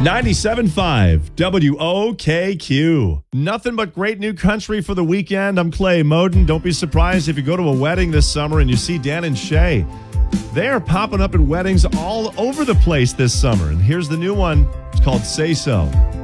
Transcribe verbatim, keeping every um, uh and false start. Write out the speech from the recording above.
ninety-seven point five W O K Q. Nothing but great new country for the weekend. I'm Clay Moden. Don't be surprised if you go to a wedding this summer and you see Dan and Shay. They are popping up at weddings all over the place this summer. And here's the new one. It's called Say So.